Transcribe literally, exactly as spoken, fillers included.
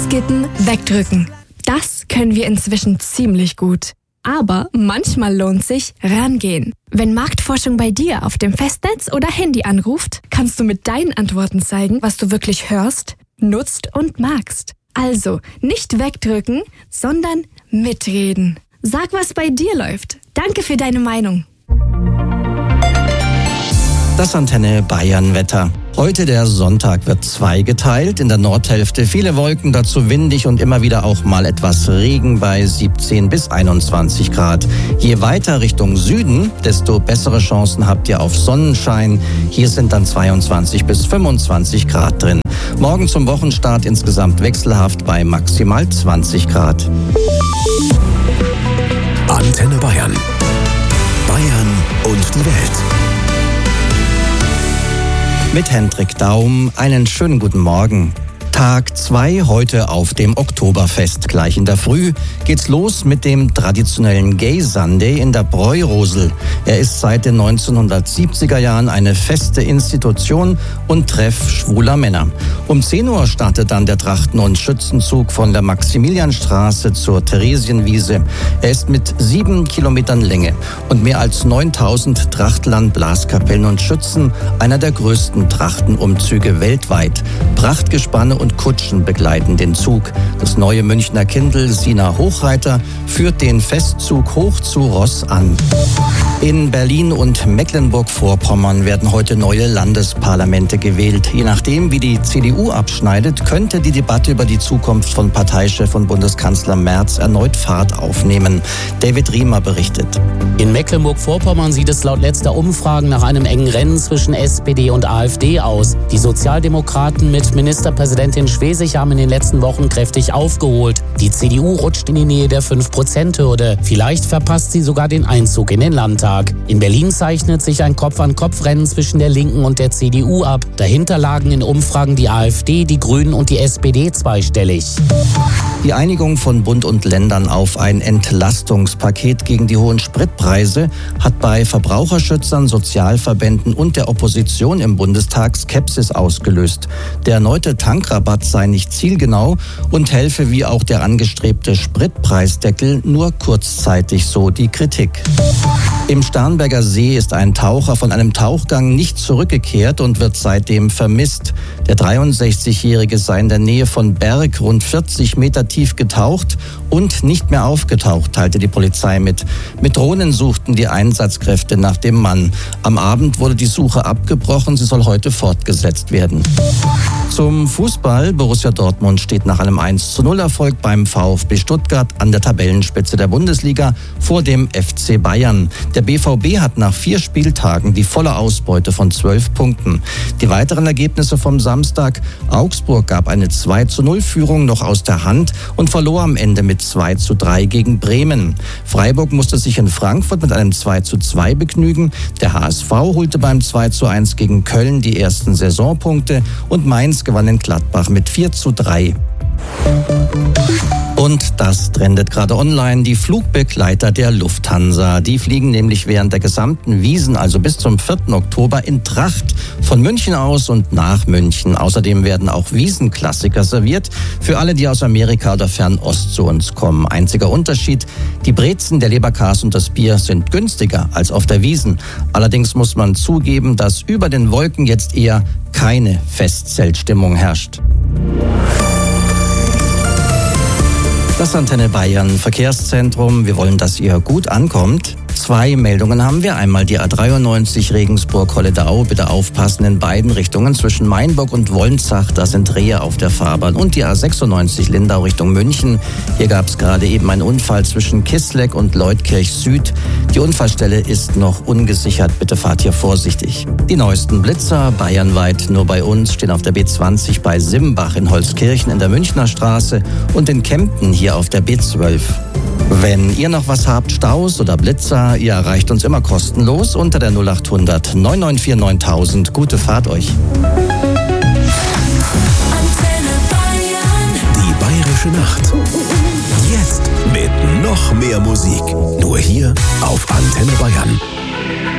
Skippen, wegdrücken. Das können wir inzwischen ziemlich gut. Aber manchmal lohnt sich rangehen. Wenn Marktforschung bei dir auf dem Festnetz oder Handy anruft, kannst du mit deinen Antworten zeigen, was du wirklich hörst, nutzt und magst. Also nicht wegdrücken, sondern mitreden. Sag, was bei dir läuft. Danke für deine Meinung. Das Antenne Bayern Wetter. Heute der Sonntag wird zweigeteilt. In der Nordhälfte viele Wolken, dazu windig und immer wieder auch mal etwas Regen bei siebzehn bis einundzwanzig Grad. Je weiter Richtung Süden, desto bessere Chancen habt ihr auf Sonnenschein. Hier sind dann zweiundzwanzig bis fünfundzwanzig Grad drin. Morgen zum Wochenstart insgesamt wechselhaft bei maximal zwanzig Grad. Antenne Bayern. Bayern und die Welt. Mit Hendrik Daum einen schönen guten Morgen. Tag zwei heute auf dem Oktoberfest. Gleich in der Früh geht's los mit dem traditionellen Gay Sunday in der Bräurosel. Er ist seit den neunzehnhundertsiebziger Jahren eine feste Institution und Treff schwuler Männer. Um zehn Uhr startet dann der Trachten- und Schützenzug von der Maximilianstraße zur Theresienwiese. Er ist mit sieben Kilometern Länge und mehr als neuntausend Trachtlern, Blaskapellen und Schützen einer der größten Trachtenumzüge weltweit. Prachtgespanne und Kutschen begleiten den Zug. Das neue Münchner Kindl Sina Hochreiter führt den Festzug hoch zu Ross an. In Berlin und Mecklenburg-Vorpommern werden heute neue Landesparlamente gewählt. Je nachdem, wie die C D U abschneidet, könnte die Debatte über die Zukunft von Parteichef und Bundeskanzler Merz erneut Fahrt aufnehmen. David Riemer berichtet. In Mecklenburg-Vorpommern sieht es laut letzter Umfragen nach einem engen Rennen zwischen S P D und AfD aus. Die Sozialdemokraten mit Ministerpräsidentin Schwesig haben in den letzten Wochen kräftig aufgeholt. Die C D U rutscht in die Nähe der fünf Prozent Hürde. Vielleicht verpasst sie sogar den Einzug in den Landtag. In Berlin zeichnet sich ein Kopf-an-Kopf-Rennen zwischen der Linken und der C D U ab. Dahinter lagen in Umfragen die AfD, die Grünen und die S P D zweistellig. Die Einigung von Bund und Ländern auf ein Entlastungspaket gegen die hohen Spritpreise hat bei Verbraucherschützern, Sozialverbänden und der Opposition im Bundestag Skepsis ausgelöst. Der erneute Tankrabatt sei nicht zielgenau und helfe wie auch der angestrebte Spritpreisdeckel nur kurzzeitig, so die Kritik. Im Starnberger See ist ein Taucher von einem Tauchgang nicht zurückgekehrt und wird seitdem vermisst. Der dreiundsechzigjährige sei in der Nähe von Berg rund vierzig Meter tief getaucht und nicht mehr aufgetaucht, teilte die Polizei mit. Mit Drohnen suchten die Einsatzkräfte nach dem Mann. Am Abend wurde die Suche abgebrochen, sie soll heute fortgesetzt werden. Zum Fußball. Borussia Dortmund steht nach einem eins zu null Erfolg beim VfB Stuttgart an der Tabellenspitze der Bundesliga vor dem F C Bayern. Der B V B hat nach vier Spieltagen die volle Ausbeute von zwölf Punkten. Die weiteren Ergebnisse vom Samstag. Augsburg gab eine zwei zu null Führung noch aus der Hand und verlor am Ende mit zwei zu drei gegen Bremen. Freiburg musste sich in Frankfurt mit einem zwei zu zwei begnügen. Der H S V holte beim zwei zu eins gegen Köln die ersten Saisonpunkte und Mainz gewann in Gladbach mit vier zu drei. Und das trendet gerade online. Die Flugbegleiter der Lufthansa, die fliegen nämlich während der gesamten Wiesn, also bis zum vierten Oktober, in Tracht von München aus und nach München. Außerdem werden auch Wiesn-Klassiker serviert für alle, die aus Amerika oder Fernost zu uns kommen. Einziger Unterschied, die Brezen, der Leberkas und das Bier sind günstiger als auf der Wiesn. Allerdings muss man zugeben, dass über den Wolken jetzt eher keine Festzeltstimmung herrscht. Das Antenne Bayern Verkehrszentrum. Wir wollen, dass ihr gut ankommt. Zwei Meldungen haben wir. Einmal die A dreiundneunzig Regensburg-Holledau. Bitte aufpassen in beiden Richtungen zwischen Mainburg und Wolnzach. Da sind Rehe auf der Fahrbahn. Und die A sechsundneunzig Lindau Richtung München. Hier gab es gerade eben einen Unfall zwischen Kissleck und Leutkirch Süd. Die Unfallstelle ist noch ungesichert. Bitte fahrt hier vorsichtig. Die neuesten Blitzer bayernweit nur bei uns stehen auf der B zwanzig bei Simbach in Holzkirchen in der Münchner Straße und in Kempten hier auf der B zwölf. Wenn ihr noch was habt, Staus oder Blitzer, ihr erreicht uns immer kostenlos unter der null acht hundert neun neun vier neuntausend. Gute Fahrt euch. Antenne Bayern. Die bayerische Nacht. Jetzt mit noch mehr Musik. Nur hier auf Antenne Bayern.